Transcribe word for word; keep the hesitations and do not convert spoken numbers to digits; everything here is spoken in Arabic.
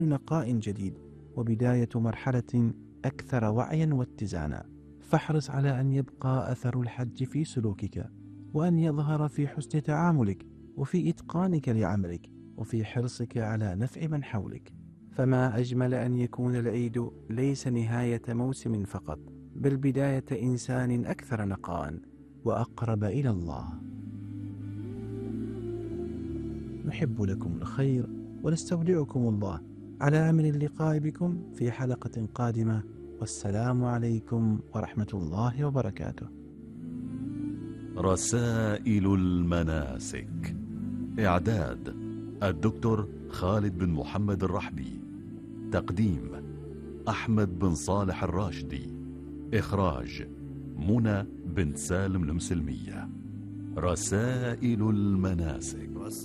نقاء جديد وبداية مرحلة أكثر وعيا واتزانا. فاحرص على أن يبقى أثر الحج في سلوكك، وأن يظهر في حسن تعاملك، وفي إتقانك لعملك، وفي حرصك على نفع من حولك. فما أجمل أن يكون العيد ليس نهاية موسم فقط، بل بداية إنسان أكثر نقاء وأقرب إلى الله. نحب لكم الخير ونستودعكم الله، على أمل اللقاء بكم في حلقة قادمة، والسلام عليكم ورحمة الله وبركاته. رسائل المناسك، إعداد الدكتور خالد بن محمد الرحبي، تقديم أحمد بن صالح الراشدي، إخراج منى بن سالم المسلمية. رسائل المناسك.